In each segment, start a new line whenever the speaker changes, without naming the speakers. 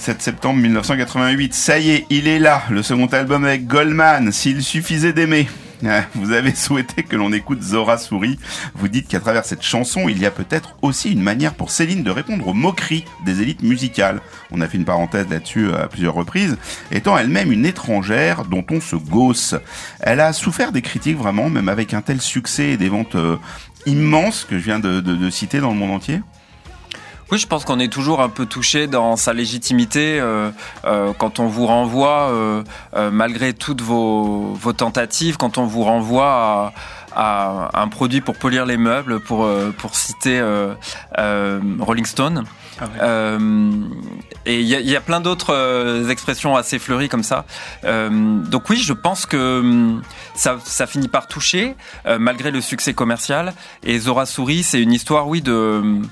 7 septembre 1988. Ça y est, il est là, le second album avec Goldman, S'il suffisait d'aimer. Vous avez souhaité que l'on écoute Zora Souris. Vous dites qu'à travers cette chanson, il y a peut-être aussi une manière pour Céline de répondre aux moqueries des élites musicales. On a fait une parenthèse là-dessus à plusieurs reprises, étant elle-même une étrangère dont on se gausse. Elle a souffert des critiques vraiment, même avec un tel succès et des ventes immenses que je viens de citer dans le monde entier.
Oui, je pense qu'on est toujours un peu touché dans sa légitimité quand on vous renvoie, malgré toutes vos tentatives, quand on vous renvoie à un produit pour polir les meubles, pour citer Rolling Stone. Ah ouais. Et il y a plein d'autres expressions assez fleuries comme ça. Donc oui, je pense que ça finit par toucher, malgré le succès commercial. Et Zora Souris, c'est une histoire, oui, de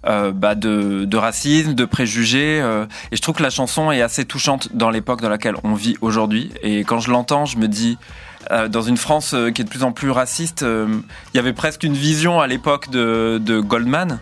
racisme, de préjugés, et je trouve que la chanson est assez touchante dans l'époque dans laquelle on vit aujourd'hui. Et quand je l'entends, je me dis, dans une France qui est de plus en plus raciste, il y avait presque une vision à l'époque de Goldman.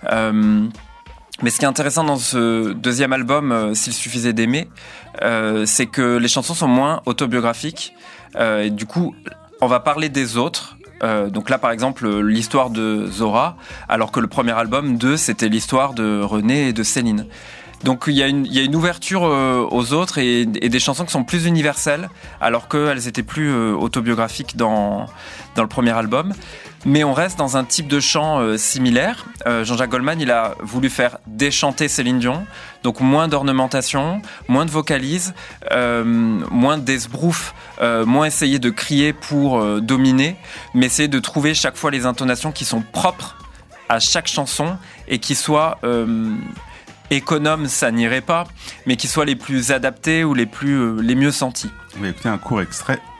Mais ce qui est intéressant dans ce deuxième album, S'il suffisait d'aimer, c'est que les chansons sont moins autobiographiques. Et du coup, on va parler des autres. Donc là, par exemple, l'histoire de Zora, alors que le premier album, 2, c'était l'histoire de René et de Céline. Donc il y a une ouverture aux autres et des chansons qui sont plus universelles, alors qu'elles étaient plus autobiographiques dans le premier album. Mais on reste dans un type de chant similaire. Jean-Jacques Goldman, il a voulu faire déchanter Céline Dion, donc moins d'ornementation, moins de vocalises, moins d'esbrouf, moins essayer de crier pour dominer, mais essayer de trouver chaque fois les intonations qui sont propres à chaque chanson et qui soient économes, ça n'irait pas, mais qui soient les plus adaptées ou les mieux senties.
On va écouter un court extrait